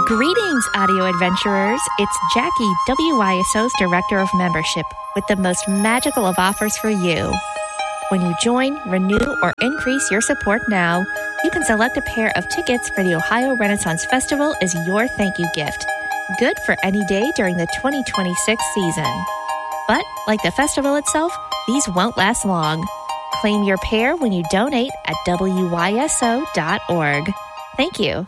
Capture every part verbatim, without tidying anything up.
Greetings, audio adventurers. It's Jackie, W Y S O's Director of Membership, with the most magical of offers for you. When you join, renew, or increase your support now, you can select a pair of tickets for the Ohio Renaissance Festival as your thank you gift. Good for any day during the twenty twenty-six season. But, like the festival itself, these won't last long. Claim your pair when you donate at W Y S O dot org. Thank you.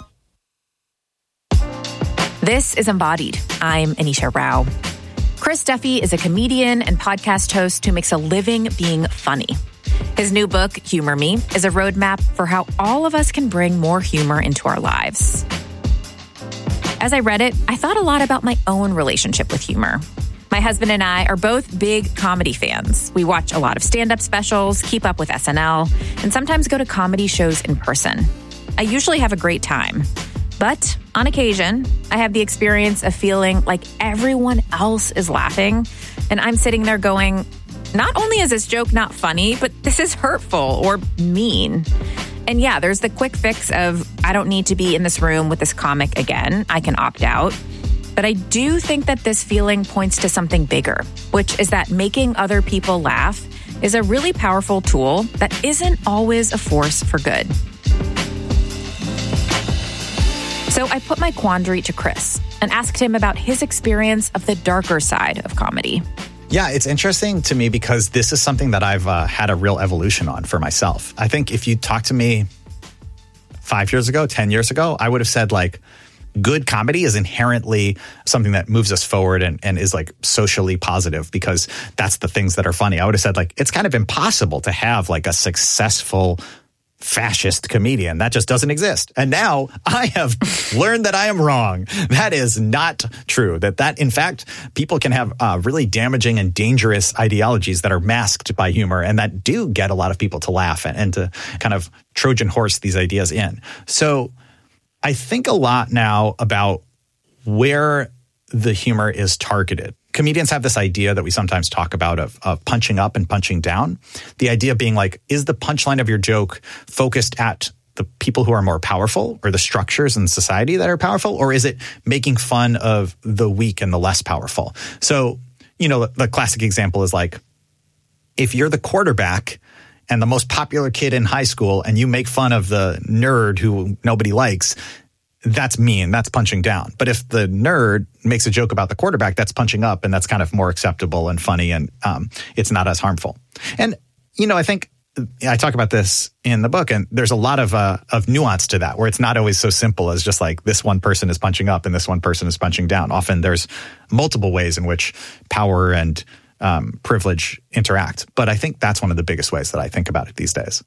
This is Embodied. I'm Anisha Rao. Chris Duffy is a comedian and podcast host who makes a living being funny. His new book, Humor Me, is a roadmap for how all of us can bring more humor into our lives. As I read it, I thought a lot about my own relationship with humor. My husband and I are both big comedy fans. We watch a lot of stand-up specials, keep up with S N L, and sometimes go to comedy shows in person. I usually have a great time. But on occasion, I have the experience of feeling like everyone else is laughing, and I'm sitting there going, not only is this joke not funny, but this is hurtful or mean. And yeah, there's the quick fix of, I don't need to be in this room with this comic again. I can opt out. But I do think that this feeling points to something bigger, which is that making other people laugh is a really powerful tool that isn't always a force for good. So I put my quandary to Chris and asked him about his experience of the darker side of comedy. Yeah, it's interesting to me because this is something that I've uh, had a real evolution on for myself. I think if you talked to me five years ago, ten years ago, I would have said like, good comedy is inherently something that moves us forward and, and is like socially positive because that's the things that are funny. I would have said like, it's kind of impossible to have like a successful fascist comedian. That just doesn't exist. And now I have learned that I am wrong. That is not true. That, that in fact, people can have uh, really damaging and dangerous ideologies that are masked by humor and that do get a lot of people to laugh and, and to kind of Trojan horse these ideas in. So I think a lot now about where the humor is targeted. Comedians have this idea that we sometimes talk about of, of punching up and punching down. The idea being like, is the punchline of your joke focused at the people who are more powerful or the structures in society that are powerful? Or is it making fun of the weak and the less powerful? So, you know, the, the classic example is like, if you're the quarterback and the most popular kid in high school and you make fun of the nerd who nobody likes, that's mean, that's punching down. But if the nerd makes a joke about the quarterback, that's punching up and that's kind of more acceptable and funny and um, it's not as harmful. And, you know, I think I talk about this in the book and there's a lot of uh, of nuance to that where it's not always so simple as just like this one person is punching up and this one person is punching down. Often there's multiple ways in which power and um, privilege interact. But I think that's one of the biggest ways that I think about it these days.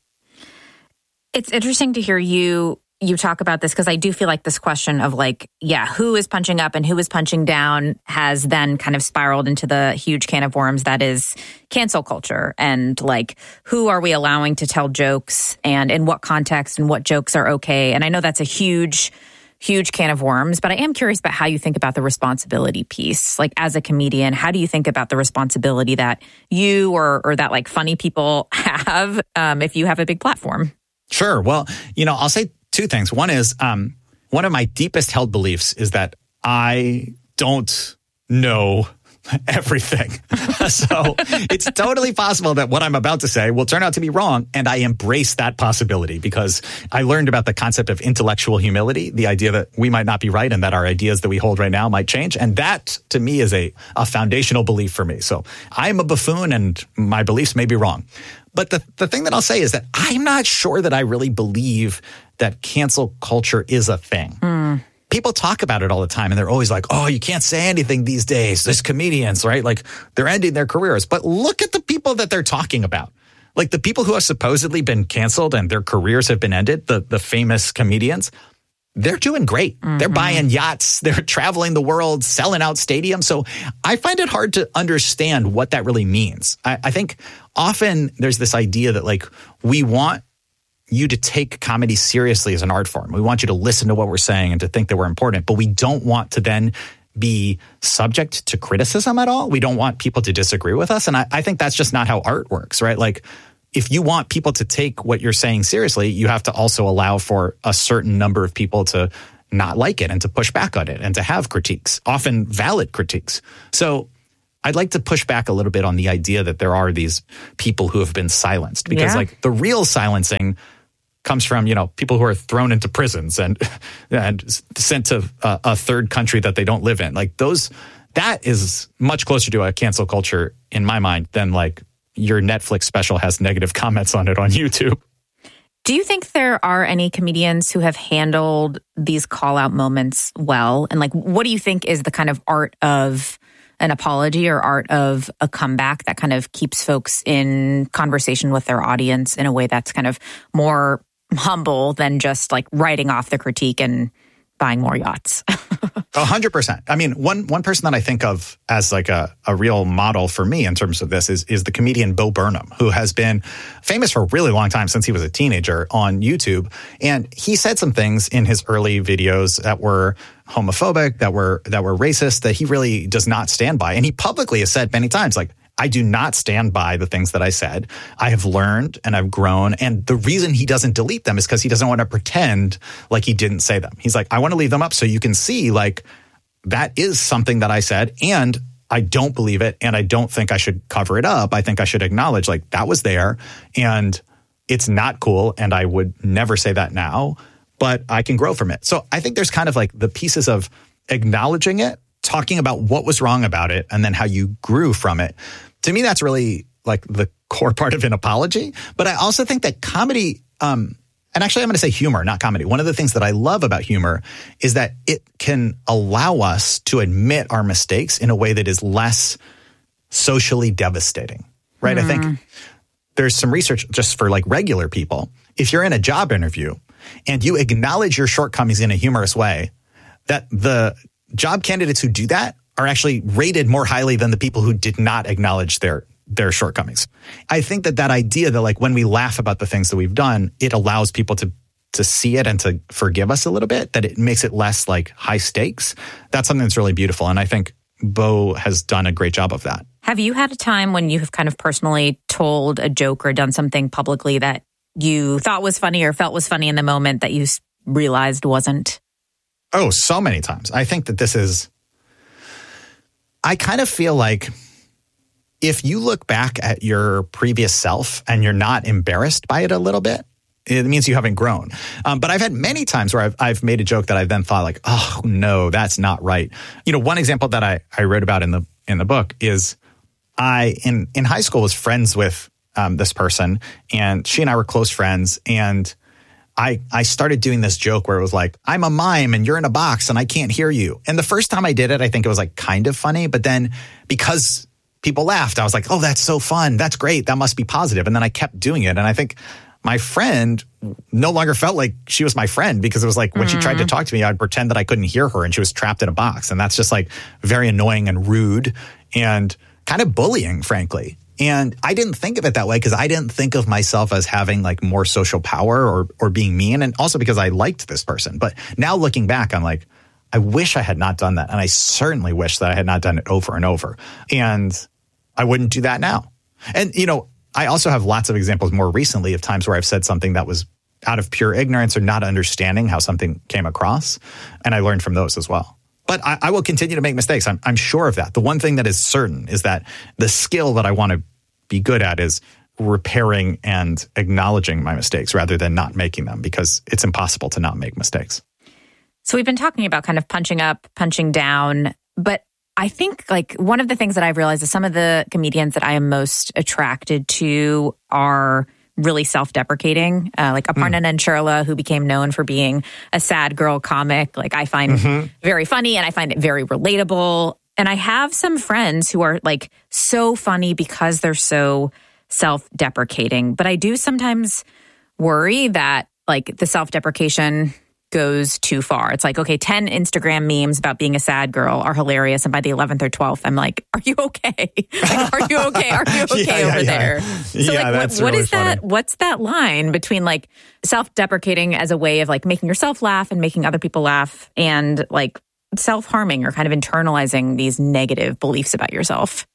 It's interesting to hear you you talk about this because I do feel like this question of like, yeah, who is punching up and who is punching down has then kind of spiraled into the huge can of worms that is cancel culture and like, who are we allowing to tell jokes and in what context and what jokes are okay. And I know that's a huge, huge can of worms, but I am curious about how you think about the responsibility piece. Like as a comedian, how do you think about the responsibility that you or, or that like funny people have um, if you have a big platform? Sure. Well, you know, I'll say two things. One is um, one of my deepest held beliefs is that I don't know everything. So it's totally possible that what I'm about to say will turn out to be wrong. And I embrace that possibility because I learned about the concept of intellectual humility, the idea that we might not be right and that our ideas that we hold right now might change. And that to me is a, a foundational belief for me. So I'm a buffoon and my beliefs may be wrong. But the, the thing that I'll say is that I'm not sure that I really believe that cancel culture is a thing. Mm. People talk about it all the time and they're always like, oh, you can't say anything these days. There's comedians, right? Like they're ending their careers. But look at the people that they're talking about. Like the people who have supposedly been canceled and their careers have been ended, the, the famous comedians, they're doing great. Mm-hmm. They're buying yachts. They're traveling the world, selling out stadiums. So I find it hard to understand what that really means. I, I think often there's this idea that like we want you to take comedy seriously as an art form. We want you to listen to what we're saying and to think that we're important, but we don't want to then be subject to criticism at all. We don't want people to disagree with us. And I, I think that's just not how art works, right? Like if you want people to take what you're saying seriously, you have to also allow for a certain number of people to not like it and to push back on it and to have critiques, often valid critiques. So I'd like to push back a little bit on the idea that there are these people who have been silenced, because Yeah. like the real silencing comes from, you know, people who are thrown into prisons and and sent to a, a third country that they don't live in. Like those, that is much closer to a cancel culture in my mind than like your Netflix special has negative comments on it on YouTube. Do you think there are any comedians who have handled these call out moments well? And like, what do you think is the kind of art of an apology or art of a comeback that kind of keeps folks in conversation with their audience in a way that's kind of more humble than just like writing off the critique and buying more yachts? A hundred percent. I mean, one one person that I think of as like a, a real model for me in terms of this is is the comedian Bo Burnham, who has been famous for a really long time since he was a teenager on YouTube. And he said some things in his early videos that were homophobic, that were that were racist, that he really does not stand by. And he publicly has said many times, like, I do not stand by the things that I said. I have learned and I've grown. And the reason he doesn't delete them is because he doesn't want to pretend like he didn't say them. He's like, I want to leave them up so you can see like that is something that I said and I don't believe it. And I don't think I should cover it up. I think I should acknowledge like that was there and it's not cool. And I would never say that now, but I can grow from it. So I think there's kind of like the pieces of acknowledging it, talking about what was wrong about it, and then how you grew from it. To me, that's really like the core part of an apology. But I also think that comedy, um, and actually I'm going to say humor, not comedy. One of the things that I love about humor is that it can allow us to admit our mistakes in a way that is less socially devastating, right? Mm. I think there's some research just for like regular people. If you're in a job interview and you acknowledge your shortcomings in a humorous way, that the job candidates who do that are actually rated more highly than the people who did not acknowledge their their shortcomings. I think that that idea that like when we laugh about the things that we've done, it allows people to to see it and to forgive us a little bit, that it makes it less like high stakes. That's something that's really beautiful. And I think Bo has done a great job of that. Have you had a time when you have kind of personally told a joke or done something publicly that you thought was funny or felt was funny in the moment that you realized wasn't? Oh, so many times. I think that this is, I kind of feel like if you look back at your previous self and you're not embarrassed by it a little bit, it means you haven't grown. Um, but I've had many times where I've, I've made a joke that I've then thought like, oh no, that's not right. You know, one example that I, I wrote about in the in the book is I, in, in high school, was friends with um, this person, and she and I were close friends, and I, I started doing this joke where it was like, I'm a mime and you're in a box and I can't hear you. And the first time I did it, I think it was like kind of funny. But then because people laughed, I was like, oh, that's so fun. That's great. That must be positive. And then I kept doing it. And I think my friend no longer felt like she was my friend, because it was like when mm. she tried to talk to me, I'd pretend that I couldn't hear her and she was trapped in a box. And that's just like very annoying and rude and kind of bullying, frankly. And I didn't think of it that way because I didn't think of myself as having like more social power or or being mean. And also because I liked this person. But now looking back, I'm like, I wish I had not done that. And I certainly wish that I had not done it over and over. And I wouldn't do that now. And, you know, I also have lots of examples more recently of times where I've said something that was out of pure ignorance or not understanding how something came across. And I learned from those as well. But I, I will continue to make mistakes. I'm, I'm sure of that. The one thing that is certain is that the skill that I want to be good at is repairing and acknowledging my mistakes rather than not making them, because it's impossible to not make mistakes. So we've been talking about kind of punching up, punching down, but I think like one of the things that I've realized is some of the comedians that I am most attracted to are really self-deprecating, uh, like Aparna mm. Nancherla, who became known for being a sad girl comic. Like I find mm-hmm. very funny and I find it very relatable. And I have some friends who are like so funny because they're so self-deprecating. But I do sometimes worry that like the self-deprecation goes too far. It's like, okay, ten Instagram memes about being a sad girl are hilarious. And by the eleventh or twelfth, I'm like, are you okay? Like, are you okay? Are you okay yeah, over yeah, there? Yeah. So yeah, like, that's what, what really is funny. that? What's that line between like self-deprecating as a way of like making yourself laugh and making other people laugh, and like self-harming or kind of internalizing these negative beliefs about yourself?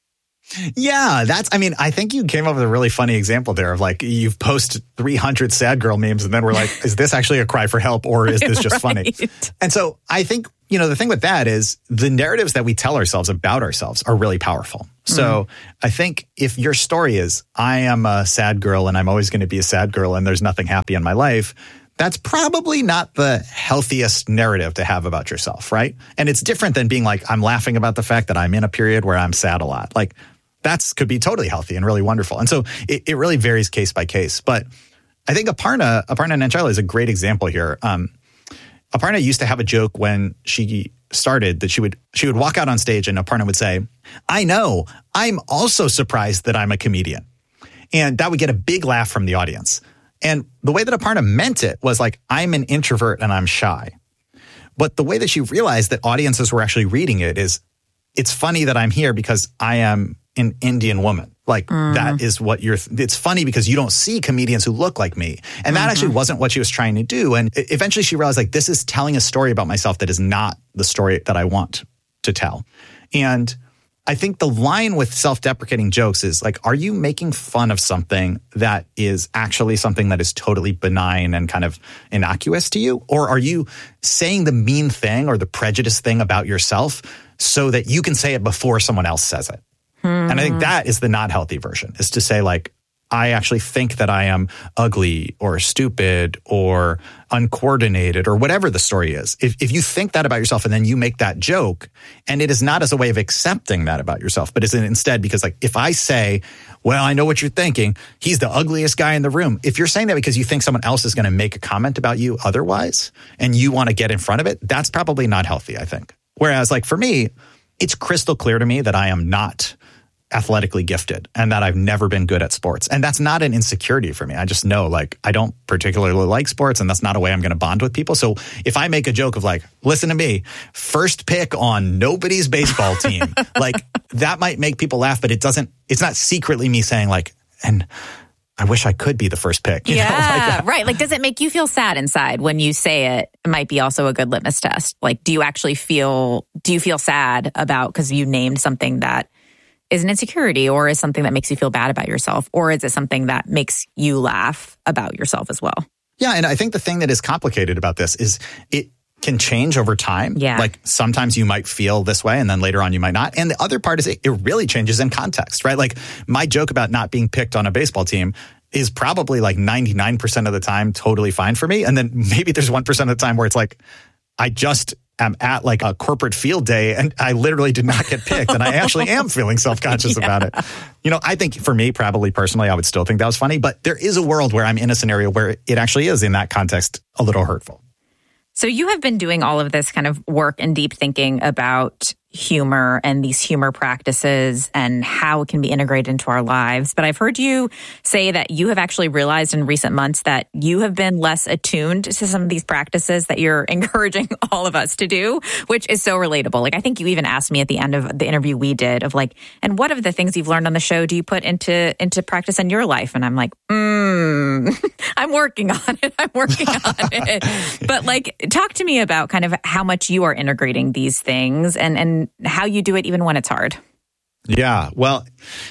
Yeah, that's, I mean, I think you came up with a really funny example there of like, you've posted three hundred sad girl memes and then we're like, is this actually a cry for help or is this just right. funny? And so I think, you know, the thing with that is the narratives that we tell ourselves about ourselves are really powerful. So mm. I think if your story is, I am a sad girl and I'm always going to be a sad girl and there's nothing happy in my life, that's probably not the healthiest narrative to have about yourself, right? And it's different than being like, I'm laughing about the fact that I'm in a period where I'm sad a lot. Like, that's could be totally healthy and really wonderful. And so it, it really varies case by case. But I think Aparna, Aparna Nancherla is a great example here. Um, Aparna used to have a joke when she started that she would she would walk out on stage and Aparna would say, I know, I'm also surprised that I'm a comedian. And that would get a big laugh from the audience. And the way that Aparna meant it was like, I'm an introvert and I'm shy. But the way that she realized that audiences were actually reading it is, it's funny that I'm here because I am an Indian woman. Like mm. that is what you're, it's funny because you don't see comedians who look like me. And that mm-hmm. actually wasn't what she was trying to do. And eventually she realized like, this is telling a story about myself that is not the story that I want to tell. And I think the line with self-deprecating jokes is like, are you making fun of something that is actually something that is totally benign and kind of innocuous to you? Or are you saying the mean thing or the prejudice thing about yourself so that you can say it before someone else says it? Mm-hmm. And I think that is the not healthy version, is to say like, I actually think that I am ugly or stupid or uncoordinated or whatever the story is. If if you think that about yourself and then you make that joke, and it is not as a way of accepting that about yourself, but is instead because like, if I say, well, I know what you're thinking, he's the ugliest guy in the room. If you're saying that because you think someone else is going to make a comment about you otherwise, and you want to get in front of it, that's probably not healthy, I think. Whereas like for me, it's crystal clear to me that I am not athletically gifted and that I've never been good at sports. And that's not an insecurity for me. I just know like I don't particularly like sports and that's not a way I'm going to bond with people. So if I make a joke of like, listen to me, first pick on nobody's baseball team, like that might make people laugh, but it doesn't, it's not secretly me saying like, and I wish I could be the first pick. You yeah, know, like right. Like, does it make you feel sad inside when you say it? It might be also a good litmus test. Like, do you actually feel, do you feel sad about, because you named something that is an insecurity or is something that makes you feel bad about yourself? Or is it something that makes you laugh about yourself as well? Yeah. And I think the thing that is complicated about this is it can change over time. Yeah. Like sometimes you might feel this way and then later on you might not. And the other part is it, it really changes in context, right? Like my joke about not being picked on a baseball team is probably like ninety-nine percent of the time totally fine for me. And then maybe there's one percent of the time where it's like, I just am at like a corporate field day and I literally did not get picked. And I actually am feeling self-conscious yeah. about it. You know, I think for me, probably personally, I would still think that was funny. But there is a world where I'm in a scenario where it actually is in that context a little hurtful. So you have been doing all of this kind of work and deep thinking about humor and these humor practices and how it can be integrated into our lives. But I've heard you say that you have actually realized in recent months that you have been less attuned to some of these practices that you're encouraging all of us to do, which is so relatable. Like, I think you even asked me at the end of the interview we did of like, and what of the things you've learned on the show do you put into, into practice in your life? And I'm like, mm, I'm working on it. I'm working on it. But like, talk to me about kind of how much you are integrating these things and, and how you do it even when it's hard. Yeah, well,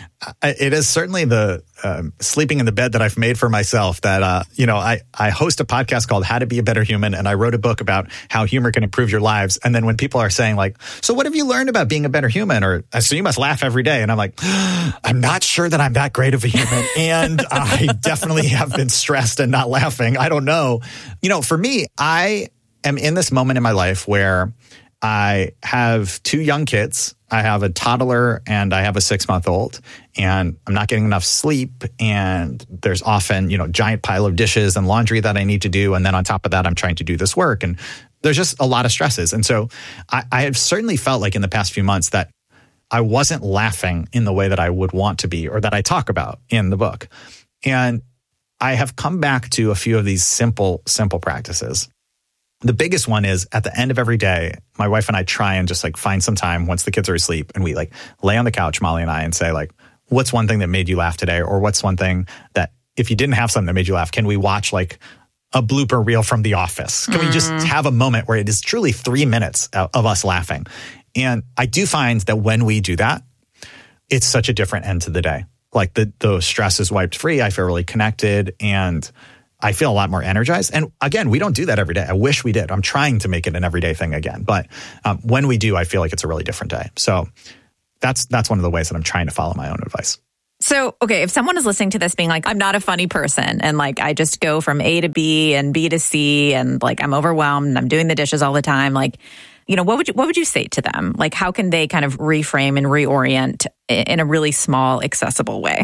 it is certainly the um, sleeping in the bed that I've made for myself that, uh, you know, I, I host a podcast called How to Be a Better Human, and I wrote a book about how humor can improve your lives. And then when people are saying like, so what have you learned about being a better human? Or, so you must laugh every day. And I'm like, I'm not sure that I'm that great of a human. And I definitely have been stressed and not laughing. I don't know. You know, for me, I am in this moment in my life where I have two young kids. I have a toddler and I have a six-month-old, and I'm not getting enough sleep. And there's often, you know, giant pile of dishes and laundry that I need to do. And then on top of that, I'm trying to do this work. And there's just a lot of stresses. And so I, I have certainly felt like in the past few months that I wasn't laughing in the way that I would want to be or that I talk about in the book. And I have come back to a few of these simple, simple practices. The biggest one is at the end of every day, my wife and I try and just like find some time once the kids are asleep and we like lay on the couch, Molly and I, and say like, what's one thing that made you laugh today? Or what's one thing that if you didn't have something that made you laugh, can we watch like a blooper reel from The Office? Can mm. we just have a moment where it is truly three minutes of us laughing? And I do find that when we do that, it's such a different end to the day. Like the, the stress is wiped free. I feel really connected and I feel a lot more energized. And again, we don't do that every day. I wish we did. I'm trying to make it an everyday thing again. But um, when we do, I feel like it's a really different day. So that's that's one of the ways that I'm trying to follow my own advice. So, okay, if someone is listening to this being like, I'm not a funny person and like I just go from A to B and B to C and like I'm overwhelmed and I'm doing the dishes all the time, like, you know, what would you, what would you say to them? Like, how can they kind of reframe and reorient in a really small, accessible way?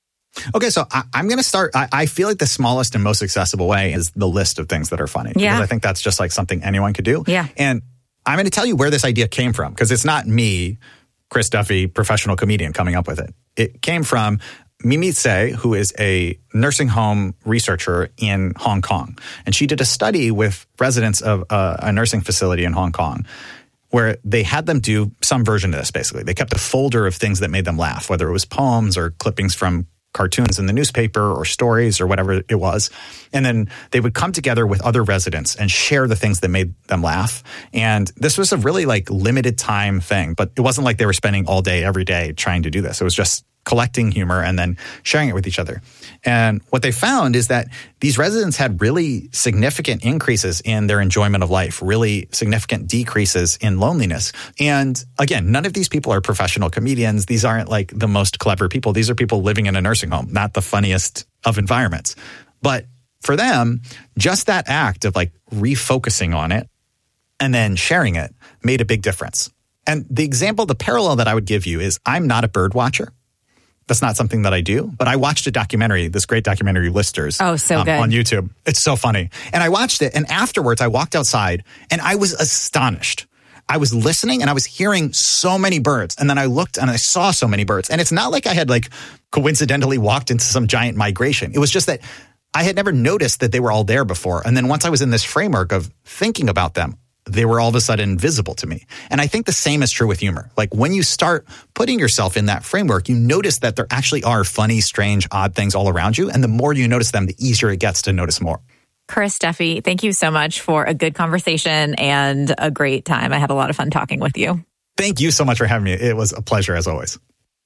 Okay, so I, I'm going to start. I, I feel like the smallest and most accessible way is the list of things that are funny. Yeah. Because I think that's just like something anyone could do. Yeah. And I'm going to tell you where this idea came from, because it's not me, Chris Duffy, professional comedian, coming up with it. It came from Mimi Tsai, who is a nursing home researcher in Hong Kong. And she did a study with residents of a, a nursing facility in Hong Kong where they had them do some version of this, basically. They kept a folder of things that made them laugh, whether it was poems or clippings from cartoons in the newspaper or stories or whatever it was. And then they would come together with other residents and share the things that made them laugh. And this was a really like limited time thing, but it wasn't like they were spending all day, every day trying to do this. It was just collecting humor and then sharing it with each other. And what they found is that these residents had really significant increases in their enjoyment of life, really significant decreases in loneliness. And again, none of these people are professional comedians. These aren't like the most clever people. These are people living in a nursing home, not the funniest of environments. But for them, just that act of like refocusing on it and then sharing it made a big difference. And the example, the parallel that I would give you is I'm not a bird watcher. That's not something that I do, but I watched a documentary, this great documentary, Listers, oh, so um, good. on YouTube. It's so funny. And I watched it, and afterwards I walked outside, and I was astonished. I was listening, and I was hearing so many birds. And then I looked, and I saw so many birds. And it's not like I had like coincidentally walked into some giant migration. It was just that I had never noticed that they were all there before. And then once I was in this framework of thinking about them, they were all of a sudden visible to me. And I think the same is true with humor. Like when you start putting yourself in that framework, you notice that there actually are funny, strange, odd things all around you. And the more you notice them, the easier it gets to notice more. Chris Duffy, thank you so much for a good conversation and a great time. I had a lot of fun talking with you. Thank you so much for having me. It was a pleasure as always.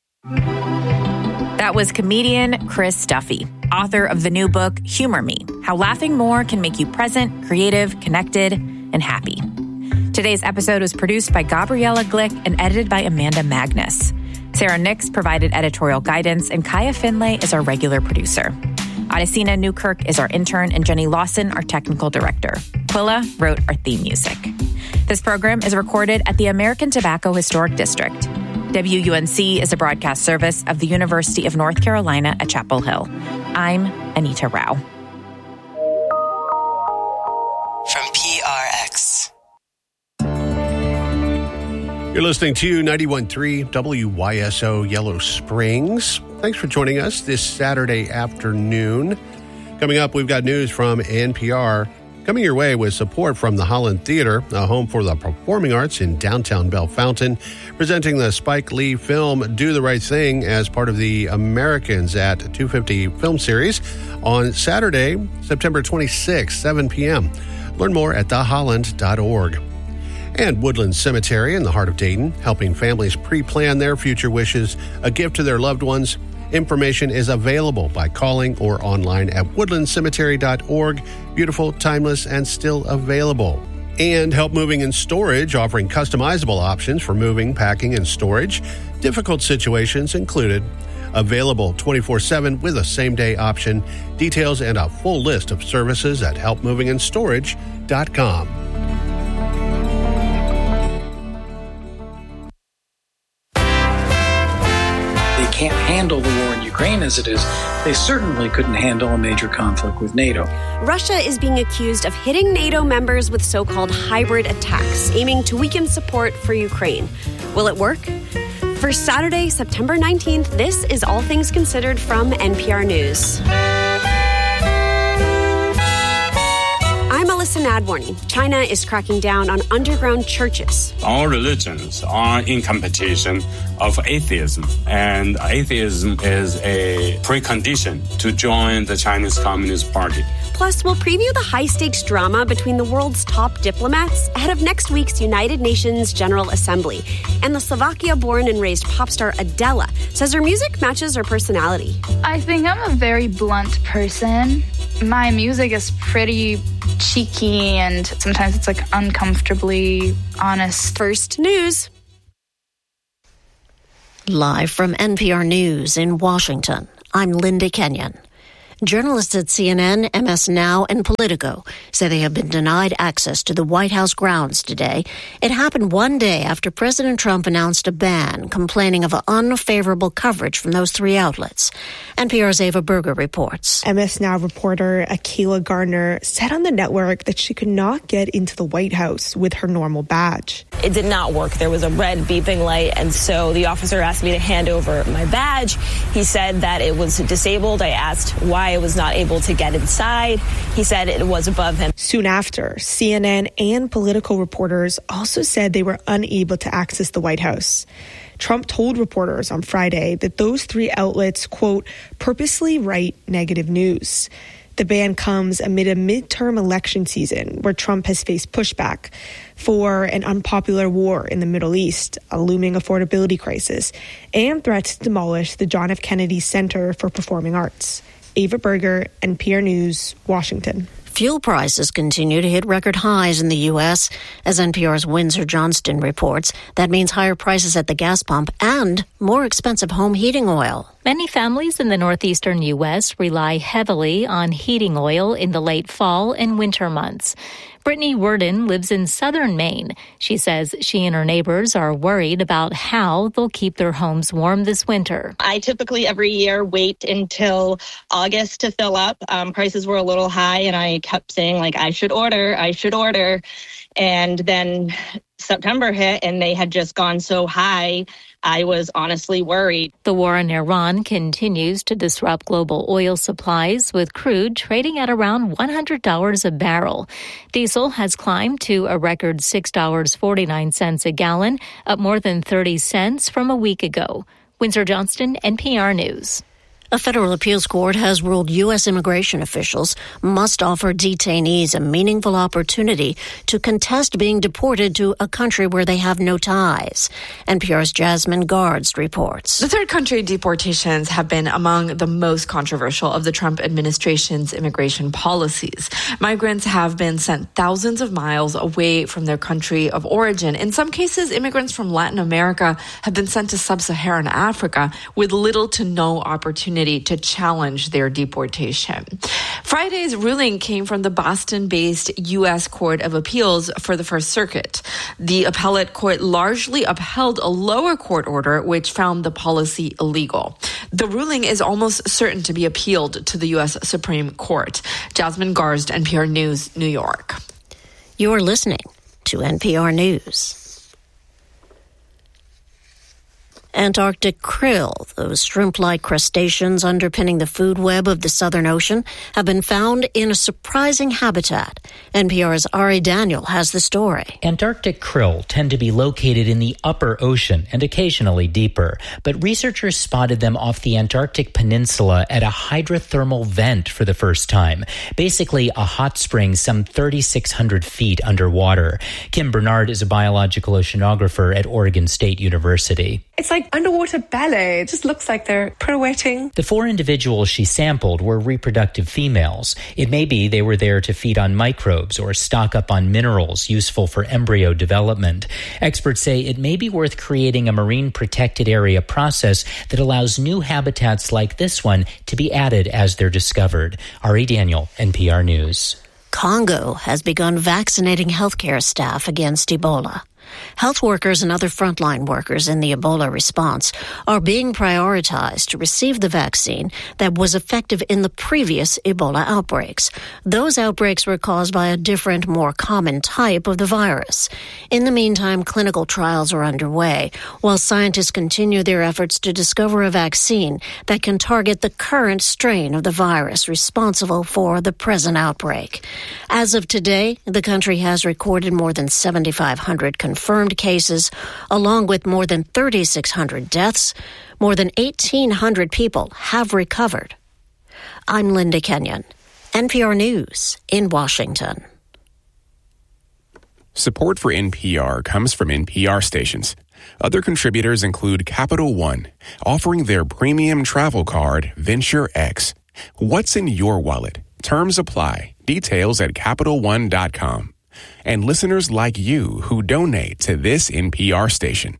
That was comedian Chris Duffy, author of the new book, Humor Me, How Laughing More Can Make You Present, Creative, Connected, and Happy. Today's episode was produced by Gabriella Glick and edited by Amanda Magnus. Sarah Nix provided editorial guidance, and Kaya Finlay is our regular producer. Adesina Newkirk is our intern, and Jenny Lawson, our technical director. Quilla wrote our theme music. This program is recorded at the American Tobacco Historic District. W U N C is a broadcast service of the University of North Carolina at Chapel Hill. I'm Anita Rao. From P R X. You're listening to ninety-one point three W Y S O Yellow Springs. Thanks for joining us this Saturday afternoon. Coming up, we've got news from N P R. Coming your way with support from the Holland Theater, a home for the performing arts in downtown Bellefontaine, presenting the Spike Lee film Do the Right Thing as part of the Americans at two fifty film series on Saturday, September twenty-sixth, seven p.m. Learn more at the holland dot org. And Woodland Cemetery in the heart of Dayton, helping families pre-plan their future wishes, a gift to their loved ones. Information is available by calling or online at woodland cemetery dot org. Beautiful, timeless, and still available. And Help Moving and Storage, offering customizable options for moving, packing, and storage. Difficult situations included. Available twenty-four seven with a same-day option. Details and a full list of services at help moving and storage dot com. Can't handle the war in Ukraine as it is, they certainly couldn't handle a major conflict with NATO. Russia is being accused of hitting NATO members with so-called hybrid attacks, aiming to weaken support for Ukraine. Will it work? For Saturday, September nineteenth, this is All Things Considered from N P R News. I'm Melissa Plus, an ad warning. China is cracking down on underground churches. All religions are in competition of atheism, and atheism is a precondition to join the Chinese Communist Party. Plus, we'll preview the high-stakes drama between the world's top diplomats ahead of next week's United Nations General Assembly. And the Slovakia-born and raised pop star Adele says her music matches her personality. I think I'm a very blunt person. My music is pretty cheeky and sometimes it's like uncomfortably honest. First news. Live from N P R News in Washington, I'm Linda Kenyon. Journalists at C N N, M S Now, and Politico say they have been denied access to the White House grounds today. It happened one day after President Trump announced a ban, complaining of unfavorable coverage from those three outlets. N P R's Ava Berger reports. M S Now reporter Akilah Gardner said on the network that she could not get into the White House with her normal badge. It did not work. There was a red beeping light, and so the officer asked me to hand over my badge. He said that it was disabled. I asked why I was not able to get inside. He said it was above him. Soon after, C N N and Politico reporters also said they were unable to access the White House. Trump told reporters on Friday that those three outlets, quote, purposely write negative news. The ban comes amid a midterm election season where Trump has faced pushback for an unpopular war in the Middle East, a looming affordability crisis, and threats to demolish the John F. Kennedy Center for Performing Arts. Ava Berger, N P R News, Washington. Fuel prices continue to hit record highs in the U S. As N P R's Windsor Johnston reports, that means higher prices at the gas pump and more expensive home heating oil. Many families in the northeastern U S rely heavily on heating oil in the late fall and winter months. Brittany Worden lives in southern Maine. She says she and her neighbors are worried about how they'll keep their homes warm this winter. I typically every year wait until August to fill up. Um, prices were a little high and I kept saying like, I should order, I should order. And then September hit and they had just gone so high, I was honestly worried. The war in Iran continues to disrupt global oil supplies, with crude trading at around one hundred dollars a barrel. Diesel has climbed to a record six dollars and forty-nine cents a gallon, up more than thirty cents from a week ago. Windsor Johnston, N P R News. A federal appeals court has ruled U S immigration officials must offer detainees a meaningful opportunity to contest being deported to a country where they have no ties. N P R's Jasmine Guards reports. The third country deportations have been among the most controversial of the Trump administration's immigration policies. Migrants have been sent thousands of miles away from their country of origin. In some cases, immigrants from Latin America have been sent to sub-Saharan Africa with little to no opportunity to challenge their deportation. Friday's ruling came from the Boston-based U S Court of Appeals for the First Circuit. The appellate court largely upheld a lower court order which found the policy illegal. The ruling is almost certain to be appealed to the U S Supreme Court. Jasmine Garsd, N P R News, New York. You're listening to N P R News. Antarctic krill, those shrimp-like crustaceans underpinning the food web of the Southern Ocean, have been found in a surprising habitat. N P R's Ari Daniel has the story. Antarctic krill tend to be located in the upper ocean and occasionally deeper, but researchers spotted them off the Antarctic Peninsula at a hydrothermal vent for the first time, basically a hot spring some thirty-six hundred feet underwater. Kim Bernard is a biological oceanographer at Oregon State University. It's like underwater ballet. It just looks like they're pirouetting. The four individuals she sampled were reproductive females. It may be they were there to feed on microbes or stock up on minerals useful for embryo development. Experts say it may be worth creating a marine protected area process that allows new habitats like this one to be added as they're discovered. Ari Daniel, N P R News. Congo has begun vaccinating healthcare staff against Ebola. Health workers and other frontline workers in the Ebola response are being prioritized to receive the vaccine that was effective in the previous Ebola outbreaks. Those outbreaks were caused by a different, more common type of the virus. In the meantime, clinical trials are underway, while scientists continue their efforts to discover a vaccine that can target the current strain of the virus responsible for the present outbreak. As of today, the country has recorded more than seventy-five hundred confirmed cases, along with more than thirty-six hundred deaths. More than eighteen hundred people have recovered. I'm Linda Kenyon, N P R News in Washington. Support for N P R comes from N P R stations. Other contributors include Capital One, offering their premium travel card, Venture X. What's in your wallet? Terms apply. Details at Capital One dot com. And listeners like you who donate to this N P R station.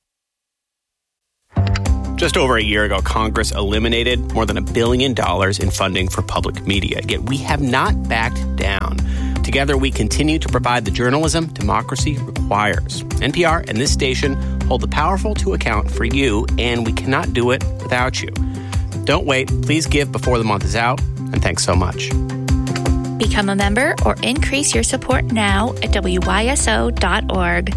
Just over a year ago, Congress eliminated more than a billion dollars in funding for public media. Yet we have not backed down. Together, we continue to provide the journalism democracy requires. N P R and this station hold the powerful to account for you, and we cannot do it without you. Don't wait. Please give before the month is out, and thanks so much. Become a member or increase your support now at W Y S O dot org.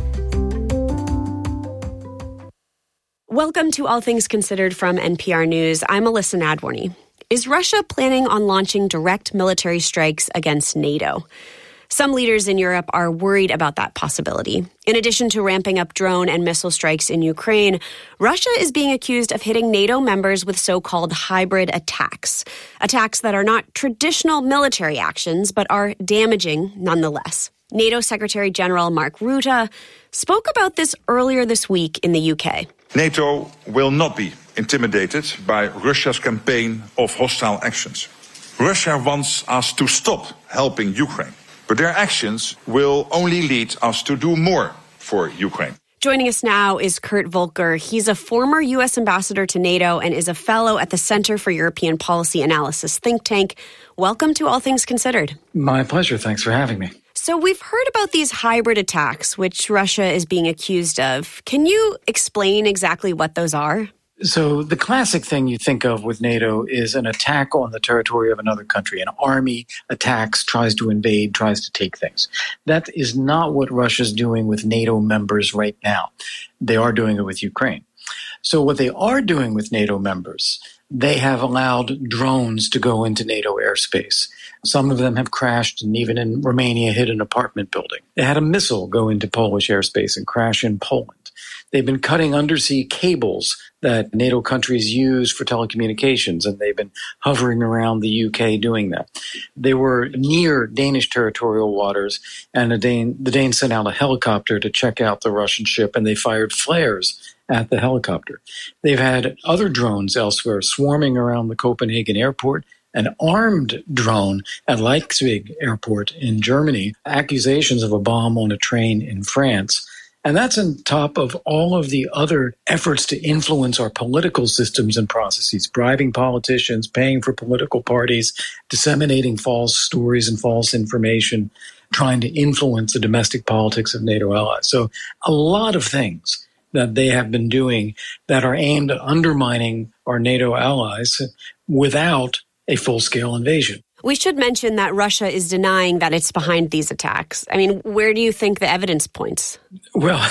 Welcome to All Things Considered from N P R News. I'm Alyssa Nadworny. Is Russia planning on launching direct military strikes against NATO? Some leaders in Europe are worried about that possibility. In addition to ramping up drone and missile strikes in Ukraine, Russia is being accused of hitting NATO members with so-called hybrid attacks. Attacks that are not traditional military actions, but are damaging nonetheless. NATO Secretary General Mark Rutte spoke about this earlier this week in the U K. NATO will not be intimidated by Russia's campaign of hostile actions. Russia wants us to stop helping Ukraine, but their actions will only lead us to do more for Ukraine. Joining us now is Kurt Volker. He's a former U S ambassador to NATO and is a fellow at the Center for European Policy Analysis think tank. Welcome to All Things Considered. My pleasure. Thanks for having me. So we've heard about these hybrid attacks, which Russia is being accused of. Can you explain exactly what those are? So the classic thing you think of with NATO is an attack on the territory of another country. An army attacks, tries to invade, tries to take things. That is not what Russia's doing with NATO members right now. They are doing it with Ukraine. So what they are doing with NATO members, they have allowed drones to go into NATO airspace. Some of them have crashed and even in Romania hit an apartment building. They had a missile go into Polish airspace and crash in Poland. They've been cutting undersea cables that NATO countries use for telecommunications, and they've been hovering around the U K doing that. They were near Danish territorial waters, and the Dane, the Danes sent out a helicopter to check out the Russian ship, and they fired flares at the helicopter. They've had other drones elsewhere swarming around the Copenhagen airport, an armed drone at Leipzig airport in Germany, accusations of a bomb on a train in France. And that's on top of all of the other efforts to influence our political systems and processes, bribing politicians, paying for political parties, disseminating false stories and false information, trying to influence the domestic politics of NATO allies. So a lot of things that they have been doing that are aimed at undermining our NATO allies without a full-scale invasion. We should mention that Russia is denying that it's behind these attacks. I mean, where do you think the evidence points? Well,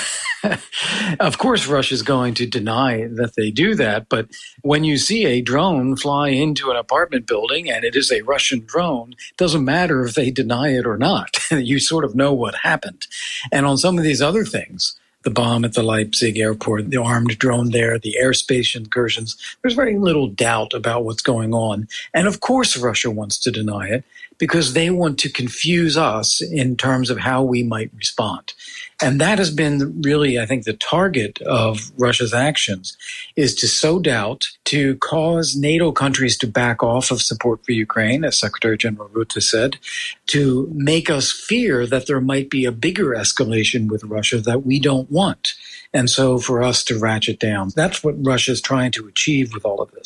of course, Russia's going to deny that they do that. But when you see a drone fly into an apartment building and it is a Russian drone, it doesn't matter if they deny it or not. You sort of know what happened. And on some of these other things, the bomb at the Leipzig airport, the armed drone there, the airspace incursions, there's very little doubt about what's going on. And of course, Russia wants to deny it because they want to confuse us in terms of how we might respond. And that has been really, I think, the target of Russia's actions is to sow doubt, to cause NATO countries to back off of support for Ukraine, as Secretary General Rutte said, to make us fear that there might be a bigger escalation with Russia that we don't want. And so for us to ratchet down. That's what Russia is trying to achieve with all of this.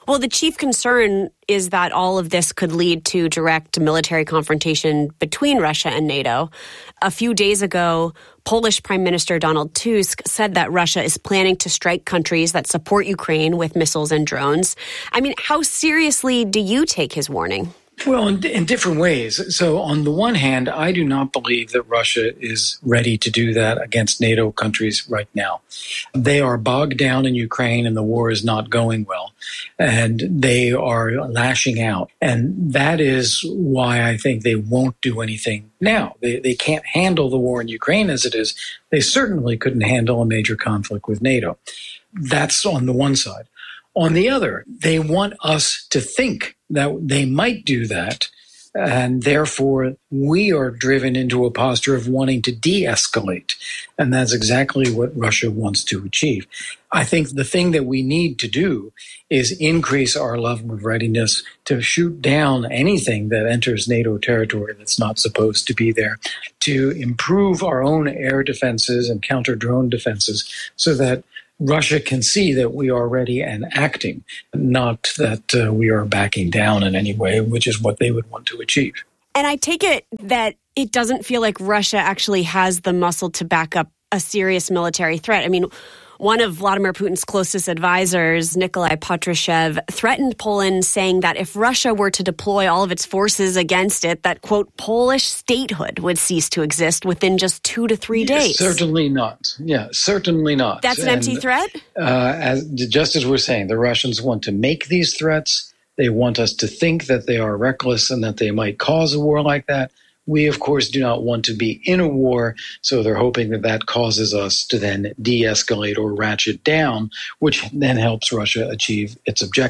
Well, the chief concern is that all of this could lead to direct military confrontation between Russia and NATO. A few days ago, Polish Prime Minister Donald Tusk said that Russia is planning to strike countries that support Ukraine with missiles and drones. I mean, how seriously do you take his warning? Well, in, in different ways. So on the one hand, I do not believe that Russia is ready to do that against NATO countries right now. They are bogged down in Ukraine and the war is not going well. And they are lashing out. And that is why I think they won't do anything now. They, they can't handle the war in Ukraine as it is. They certainly couldn't handle a major conflict with NATO. That's on the one side. On the other, they want us to think that they might do that, and therefore we are driven into a posture of wanting to de-escalate, and that's exactly what Russia wants to achieve. I think the thing that we need to do is increase our level of readiness to shoot down anything that enters NATO territory that's not supposed to be there, to improve our own air defenses and counter-drone defenses so that Russia can see that we are ready and acting, not that uh, we are backing down in any way, which is what they would want to achieve. And I take it that it doesn't feel like Russia actually has the muscle to back up a serious military threat. I mean, one of Vladimir Putin's closest advisors, Nikolai Patrushev, threatened Poland, saying that if Russia were to deploy all of its forces against it, that, quote, Polish statehood would cease to exist within just two to three days. Certainly not. Yeah, certainly not. That's an empty and, threat? Uh, as, just as we're saying, the Russians want to make these threats. They want us to think that they are reckless and that they might cause a war like that. We, of course, do not want to be in a war, so they're hoping that that causes us to then de-escalate or ratchet down, which then helps Russia achieve its objective.